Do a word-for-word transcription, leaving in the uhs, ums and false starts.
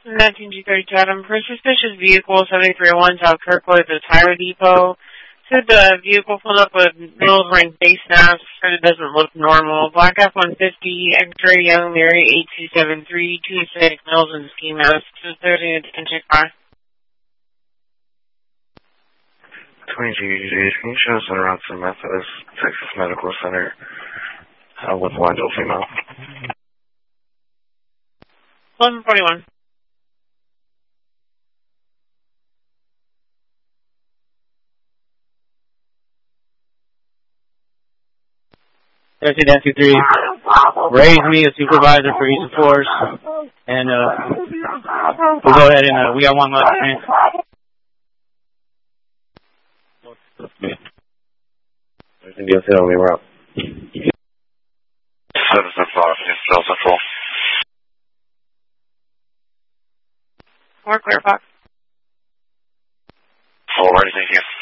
nineteen G thirty-two Adam, for suspicious vehicle seventy-three oh one South Kirkwood, the tire depot. Said the vehicle pulled up with Mills ring face snaps. Said it doesn't look normal. Black F one fifty, X-ray Young Mary eight two seven three two six Mills and ski mask. Just thirty attention car. twenty G G, can you show us en route to Methodist Texas Medical Center uh, with one adult female? eleven forty-one. thirteen F three, raise me as supervisor for use of force, and uh, we'll go ahead and uh, we got one left. Everything goes in, we were up. seven five, still central. More clear, Fox. Alrighty, thank you.